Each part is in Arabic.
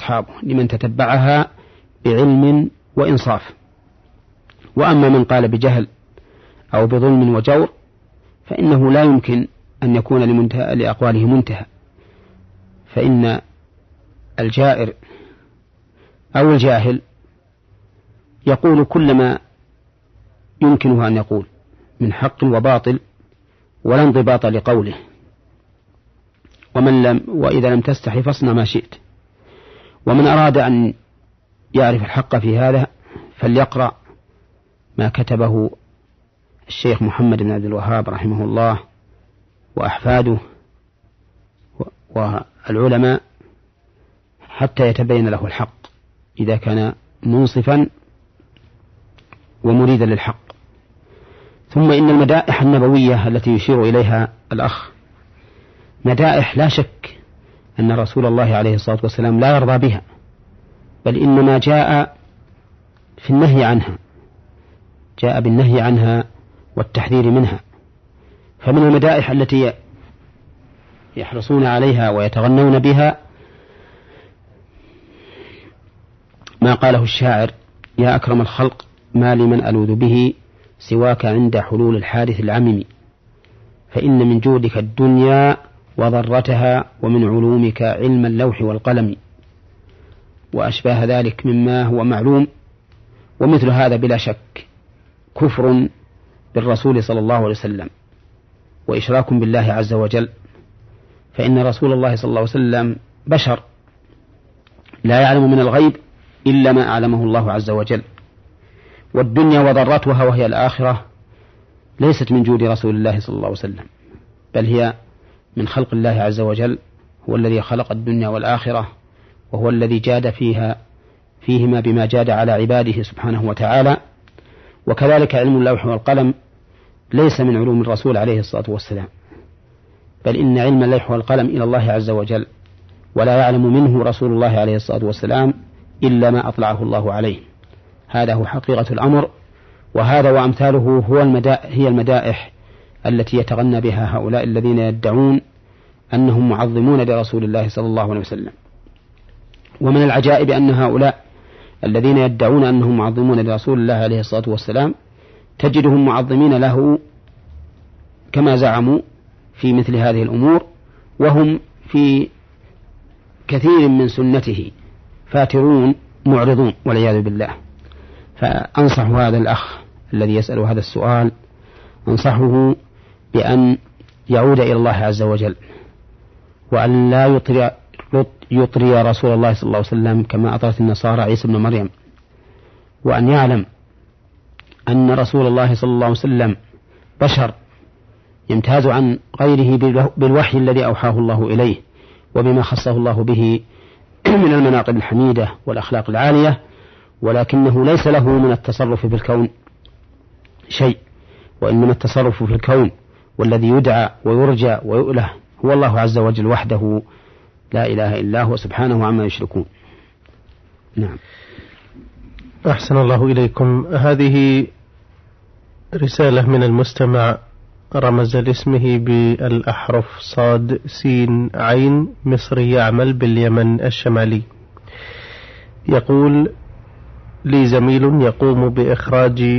أصحابه لمن تتبعها بعلم وإنصاف. وأما من قال بجهل أو بظلم وجور فإنه لا يمكن أن يكون لأقواله منتهى، فإن الجائر أو الجاهل يقول كل ما يمكنه أن يقول من حق وباطل ولا انضباط لقوله، وإذا لم تستحي فاصنع ما شئت. ومن أراد أن يعرف الحق في هذا فليقرأ ما كتبه الشيخ محمد بن عبد الوهاب رحمه الله وأحفاده والعلماء حتى يتبين له الحق إذا كان منصفا ومريدا للحق. ثم إن المدائح النبوية التي يشير إليها الأخ مدائح لا شك أن رسول الله عليه الصلاة والسلام لا يرضى بها، بل إنما جاء في النهي عنها، جاء بالنهي عنها والتحذير منها. فمن المدائح التي يحرصون عليها ويتغنون بها ما قاله الشاعر: يا أكرم الخلق ما لمن ألوذ به سواك عند حلول الحادث العمم، فإن من جودك الدنيا وضرتها ومن علومك علم اللوح والقلم، وأشباه ذلك مما هو معلوم. ومثل هذا بلا شك كفر بالرسول صلى الله عليه وسلم وإشراك بالله عز وجل، فإن رسول الله صلى الله عليه وسلم بشر لا يعلم من الغيب إلا ما أعلمه الله عز وجل، والدنيا وضرتها وهي الآخرة ليست من جود رسول الله صلى الله عليه وسلم، بل هي من خلق الله عز وجل، هو الذي خلق الدنيا والآخرة، وهو الذي جاد فيهما بما جاد على عباده سبحانه وتعالى. وكذلك علم اللوح والقلم ليس من علوم الرسول عليه الصلاة والسلام، بل إن علم اللوح والقلم إلى الله عز وجل، ولا يعلم منه رسول الله عليه الصلاة والسلام إلا ما أطلعه الله عليه. هذا هو حقيقة الأمر، وهذا وأمثاله هي المدائح التي يتغنى بها هؤلاء الذين يدعون أنهم معظمون لرسول الله صلى الله عليه وسلم. ومن العجائب أن هؤلاء الذين يدعون أنهم معظمون لرسول الله عليه الصلاة والسلام تجدهم معظمين له كما زعموا في مثل هذه الأمور، وهم في كثير من سنته فاترون معرضون والعياذ بالله. فأنصح هذا الأخ الذي يسأل هذا السؤال، أنصحه بأن يعود إلى الله عز وجل، وأن لا يطري رسول الله صلى الله عليه وسلم كما أطرت النصارى عيسى بن مريم، وأن يعلم أن رسول الله صلى الله عليه وسلم بشر يمتاز عن غيره بالوحي الذي أوحاه الله إليه وبما خصه الله به من المناقب الحميدة والأخلاق العالية، ولكنه ليس له من التصرف في الكون شيء، وإنما التصرف في الكون والذي يدعى ويرجى ويؤله هو الله عز وجل وحده لا إله إلا هو سبحانه عما يشركون. نعم. أحسن الله إليكم. هذه رسالة من المستمع رمز لاسمه بالأحرف صاد سين عين، مصري يعمل باليمن الشمالي. يقول: لي زميل يقوم بإخراج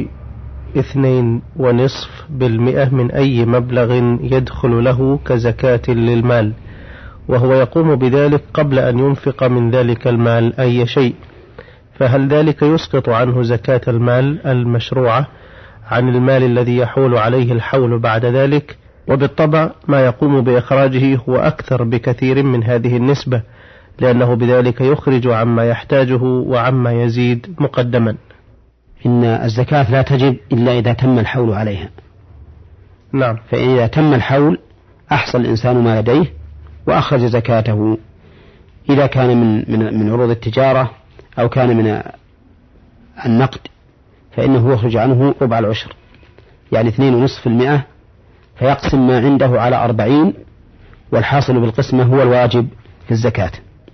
2.5% من أي مبلغ يدخل له كزكاة للمال، وهو يقوم بذلك قبل أن ينفق من ذلك المال أي شيء، فهل ذلك يسقط عنه زكاة المال المشروعة عن المال الذي يحول عليه الحول بعد ذلك؟ وبالطبع ما يقوم بإخراجه هو أكثر بكثير من هذه النسبة، لأنه بذلك يخرج عما يحتاجه وعما يزيد مقدما. إن الزكاة لا تجب إلا إذا تم الحول عليها. نعم. فإذا تم الحول أحصى الإنسان ما لديه وأخرج زكاته، إذا كان من عروض التجارة أو كان من النقد فإنه يخرج عنه ربع العشر، يعني 2.5%، فيقسم ما عنده على 40، والحاصل بالقسمة هو الواجب في الزكاة،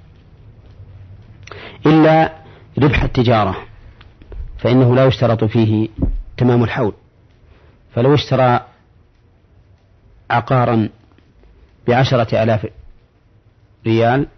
إلا ربح التجارة فإنه لا يشترط فيه تمام الحول. فلو اشترى عقارا ب10,000 ريال